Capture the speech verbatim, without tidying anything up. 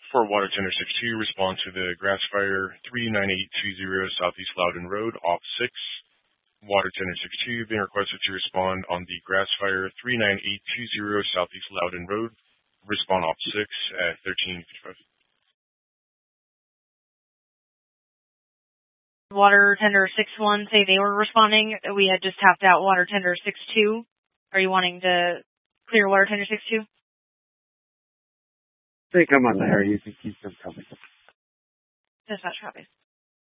For water tender six two, respond to the grass fire three nine eight two zero Southeast Loudon Road, op six. Water tender six two, being requested to respond on the grass fire three nine eight two zero Southeast Loudon Road. Respond op six at thirteen fifty-five. Water tender six one, say they were responding. We had just tapped out water tender six two. Are you wanting to clear water tender six two? They come on there. You can keep them coming. Dispatch copy.